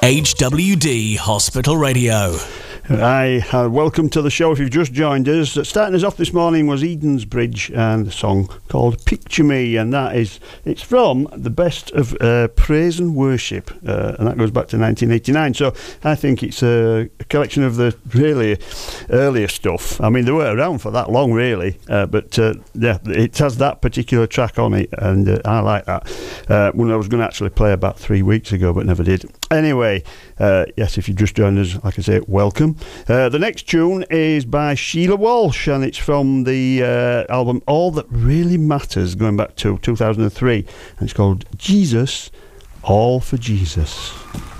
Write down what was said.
HWD Hospital Radio. Hi, welcome to the show if you've just joined us. Starting us off this morning was Eden's Bridge and a song called Picture Me, and it's from the best of praise and worship, and that goes back to 1989. So I think it's a collection of the really earlier stuff. I mean, they weren't around for that long really, but yeah, it has that particular track on it, and I like that. When I was going to actually play about 3 weeks ago, but never did. Anyway, yes, if you just joined us, like I say, welcome. The next tune is by Sheila Walsh, and it's from the album All That Really Matters, going back to 2003, and it's called Jesus, All for Jesus.